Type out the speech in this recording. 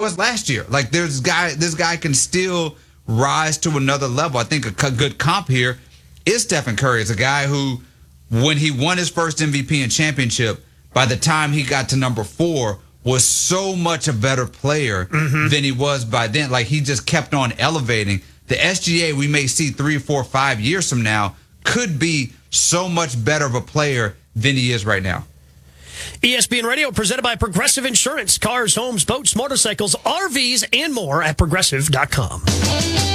was last year. Like this guy can still rise to another level. I think a good comp here is Stephen Curry. It's a guy who, when he won his first MVP and championship, by the time he got to number 4, was so much a better player than he was by then. Like, he just kept on elevating. The SGA we may see 3, 4, 5 years from now could be so much better of a player than he is right now. ESPN Radio presented by Progressive Insurance. Cars, homes, boats, motorcycles, RVs, and more at Progressive.com.